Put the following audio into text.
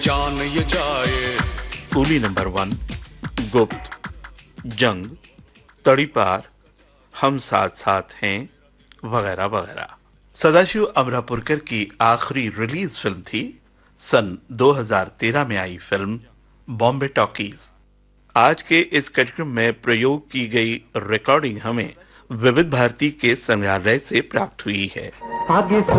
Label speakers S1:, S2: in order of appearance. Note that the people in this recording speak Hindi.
S1: जान ये जाए।
S2: कूली नंबर 1, गुप्त, जंग, तड़ीपार, हम साथ साथ हैं, वगैरह वगैरह। सदाशिव अमरापुरकर की आखिरी रिलीज फिल्म थी सन 2013 में आई फिल्म बॉम्बे टॉकीज। आज के इस कार्यक्रम में प्रयोग की गई रिकॉर्डिंग हमें विविध भारती के संग्रहालय से प्राप्त हुई है।
S3: आगे